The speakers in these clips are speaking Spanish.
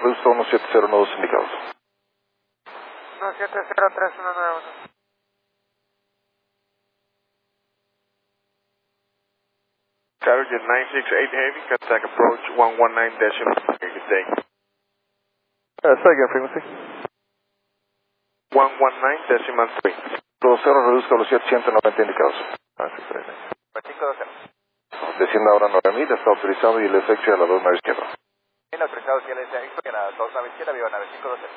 reduzco 1702 indicados. 170319. Carrier 968 Heavy, contact approach 119 decimal. Good day. Say again, frequency. 119 decimal 3. 20 reduzco velocidad 190 indicados. Descienda ahora 9000, está autorizado y el efecto a la 2 nave izquierda. Bien autorizado, si el efecto a la 2 nave izquierda, viva nave 520.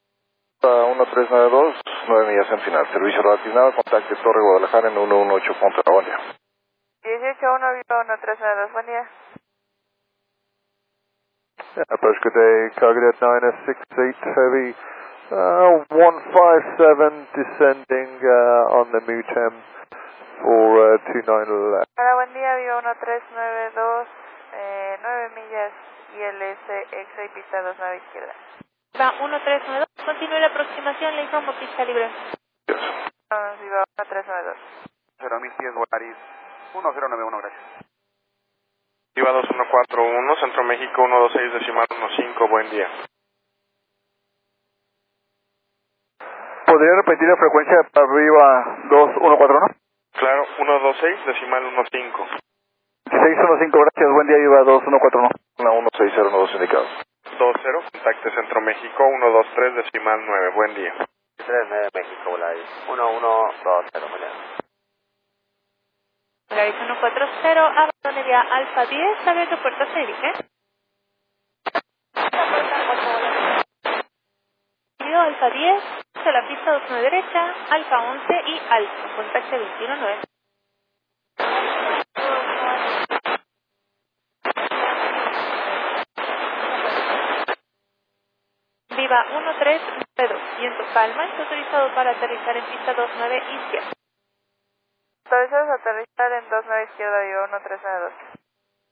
1392, 9 millas en final. Servicio relacionado, contacte Torre Guadalajara en 118 Ponte La Bondia. 181 viva 1392, buen día. Approach, good day, cargo at 968 Heavy, 157 descending on the MUTEM for 29 left. Hola, buen día, viva 1392, 9 millas y el SX y pista 2 nave izquierda. Va 1392, continúe la aproximación, le informo pista libre. Viva 1392. 01010 Volaris 1091, gracias. Viva 2141, Centro México 126 decimal 15, buen día. ¿Podría repetir la frecuencia para arriba 2141? Claro, 126 decimal 15. 1615, gracias, buen día, Viva 2141. 11602 indicados. 20, contacte Centro México 123 decimal 9, buen día. 39 México, Volaris 1120, mañana. Volaris 140, abandone vía Alfa 10, abierto puerta 6, ¿eh? Alfa 10, a la pista 29 derecha, Alfa 11 y Alfa, contacte 219. Viva 1392, viento calma, está autorizado para aterrizar en pista 29 izquierda. Autorizado a aterrizar en 2 nave izquierda, viva 1392.